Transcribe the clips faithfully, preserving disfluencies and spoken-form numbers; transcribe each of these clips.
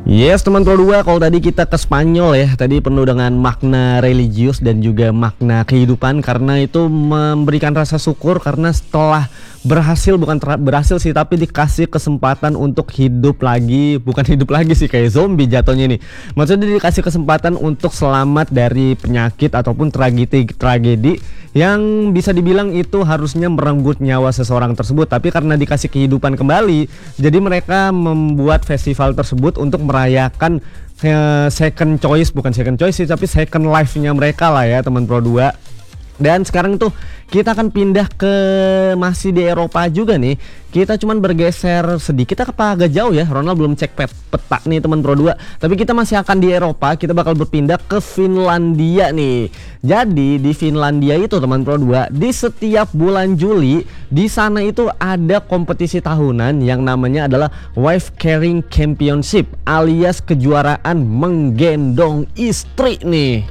Yes teman Pro dua, kalau tadi kita ke Spanyol ya, tadi penuh dengan makna religius dan juga makna kehidupan, karena itu memberikan rasa syukur karena setelah berhasil, bukan berhasil sih, tapi dikasih kesempatan untuk hidup lagi, bukan hidup lagi sih, kayak zombie jatuhnya nih. Maksudnya dikasih kesempatan untuk selamat dari penyakit ataupun tragedi tragedi yang bisa dibilang itu harusnya merenggut nyawa seseorang tersebut, tapi karena dikasih kehidupan kembali, jadi mereka membuat festival tersebut untuk merayakan uh, second choice, bukan second choice sih, tapi second life-nya mereka lah ya teman Pro dua. Dan sekarang tuh kita akan pindah ke masih di Eropa juga nih. Kita cuman bergeser sedikit, kita apa agak jauh ya. Ronald belum cek pet, peta nih teman Pro dua. Tapi kita masih akan di Eropa, kita bakal berpindah ke Finlandia nih. Jadi di Finlandia itu teman Pro dua, di setiap bulan Juli di sana itu ada kompetisi tahunan yang namanya adalah Wife Carrying Championship, alias kejuaraan menggendong istri nih.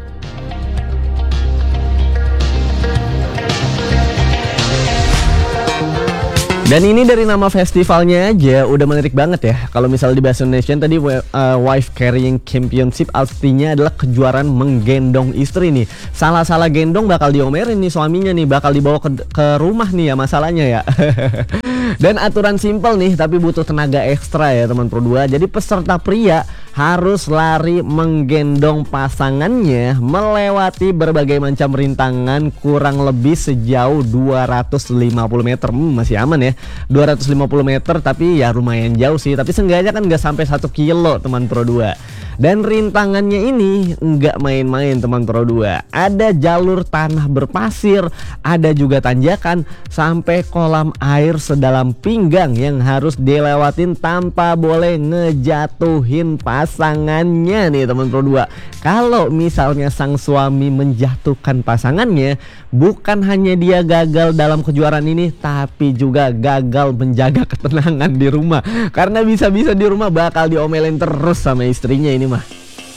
Dan ini dari nama festivalnya aja udah menarik banget ya. Kalau misalnya di bahasa Indonesia tadi uh, Wife Carrying Championship artinya adalah kejuaraan menggendong istri nih. Salah-salah gendong bakal diomelin nih suaminya nih, bakal dibawa ke, ke rumah nih ya masalahnya ya. Dan aturan simpel nih tapi butuh tenaga ekstra ya teman Pro dua. Jadi peserta pria harus lari menggendong pasangannya melewati berbagai macam rintangan kurang lebih sejauh dua ratus lima puluh meter. Hmm, masih aman ya. dua ratus lima puluh meter, tapi ya lumayan jauh sih, tapi seenggaknya kan nggak sampai satu kilo teman Pro dua. Dan rintangannya ini nggak main-main teman Pro dua. Ada jalur tanah berpasir, ada juga tanjakan sampai kolam air sedalam pinggang yang harus dilewatin tanpa boleh ngejatuhin pasangannya nih teman Pro dua. Kalau misalnya sang suami menjatuhkan pasangannya, bukan hanya dia gagal dalam kejuaraan ini, tapi juga gagal menjaga ketenangan di rumah, karena bisa-bisa di rumah bakal diomelin terus sama istrinya ini mah.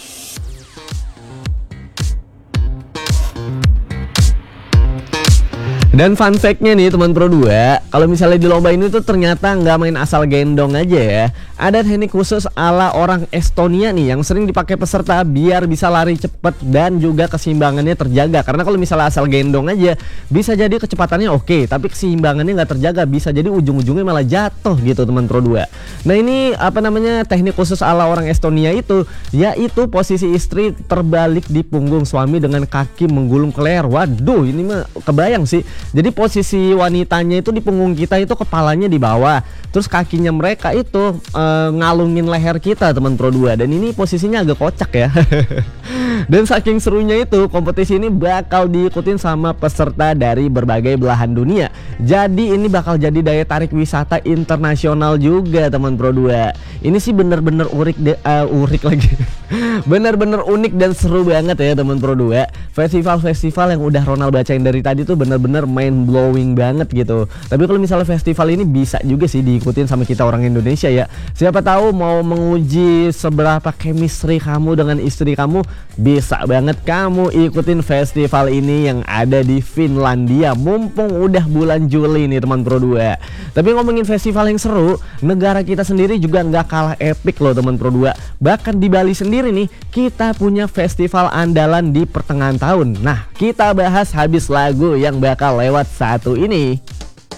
Dan fun fact-nya nih teman Pro dua, kalau misalnya di lomba ini tuh ternyata nggak main asal gendong aja ya. Ada teknik khusus ala orang Estonia nih yang sering dipakai peserta biar bisa lari cepet dan juga keseimbangannya terjaga. Karena kalau misalnya asal gendong aja bisa jadi kecepatannya oke, tapi keseimbangannya nggak terjaga, bisa jadi ujung-ujungnya malah jatuh gitu teman Pro dua. Nah ini apa namanya teknik khusus ala orang Estonia itu, yaitu posisi istri terbalik di punggung suami dengan kaki menggulung ke leher. Waduh, ini mah kebayang sih. Jadi posisi wanitanya itu di punggung kita itu kepalanya di bawah, terus kakinya mereka itu e, ngalungin leher kita teman Pro dua. Dan ini posisinya agak kocak ya. Dan saking serunya itu kompetisi ini bakal diikutin sama peserta dari berbagai belahan dunia. Jadi ini bakal jadi daya tarik wisata internasional juga teman Pro dua. Ini sih bener-bener urik de, uh, urik lagi. Bener-bener unik dan seru banget ya teman Pro dua. Festival-festival yang udah Ronald bacain dari tadi tuh bener-bener mind blowing banget gitu. Tapi kalau misalnya festival ini bisa juga sih diikutin sama kita orang Indonesia ya. Siapa tahu mau menguji seberapa chemistry kamu dengan istri kamu, bisa banget kamu ikutin festival ini yang ada di Finlandia. Mumpung udah bulan Juli nih teman Pro dua. Tapi ngomongin festival yang seru, negara kita sendiri juga nggak kalah epic loh teman Pro dua. Bahkan di Bali sendiri nih kita punya festival andalan di pertengahan tahun. Nah kita bahas habis lagu yang bakal lewat satu ini.